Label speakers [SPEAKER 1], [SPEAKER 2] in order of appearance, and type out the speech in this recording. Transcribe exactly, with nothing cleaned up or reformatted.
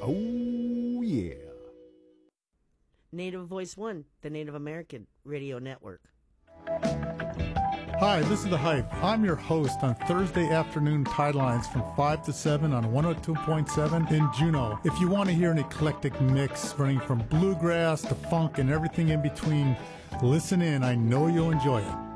[SPEAKER 1] Oh, yeah.
[SPEAKER 2] Native Voice One, the Native American Radio Network.
[SPEAKER 1] Hi, this is The Hype. I'm your host on Thursday afternoon Tidelines from five to seven on one oh two point seven in Juneau. If you want to hear an eclectic mix running from bluegrass to funk and everything in between, listen in. I know you'll enjoy it.